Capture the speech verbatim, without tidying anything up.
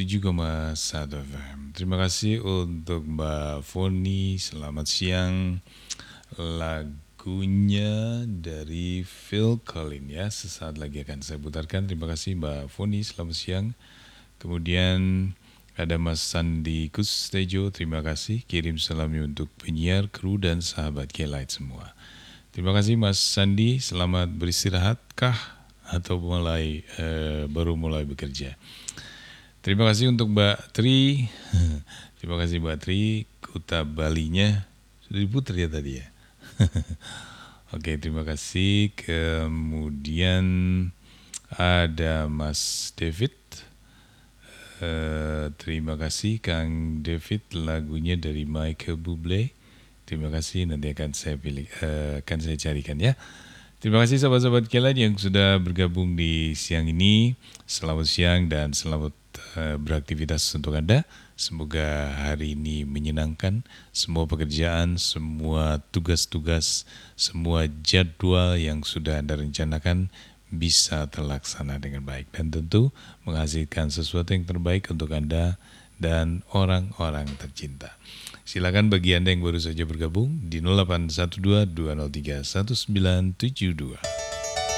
tujuh koma satu F M. Terima kasih untuk Mbak Foni, selamat siang. Lagunya dari Phil Collins ya, sesaat lagi akan saya putarkan. Terima kasih Mbak Foni, selamat siang. Kemudian ada Mas Sandi Kustejo, terima kasih. Kirim salamnya untuk penyiar, kru, dan sahabat K-Light semua. Terima kasih Mas Sandi, selamat beristirahat kah? Atau mulai eh, baru mulai bekerja. Terima kasih untuk Mbak Tri. Terima kasih Mbak Tri. Kuta Balinya sudah diputar ya tadi ya. Oke, terima kasih. Kemudian ada Mas David. Uh, terima kasih Kang David, lagunya dari Michael Bublé. Terima kasih, nanti akan saya pilih, uh, akan saya carikan ya. Terima kasih sahabat-sahabat K-Light yang sudah bergabung di siang ini. Selamat siang dan selamat uh, beraktivitas untuk Anda. Semoga hari ini menyenangkan. Semua pekerjaan, semua tugas-tugas, semua jadwal yang sudah Anda rencanakan bisa terlaksana dengan baik. Dan tentu menghasilkan sesuatu yang terbaik untuk Anda dan orang-orang tercinta. Silakan bagi Anda yang baru saja bergabung di nol delapan satu dua dua nol tiga satu sembilan tujuh dua.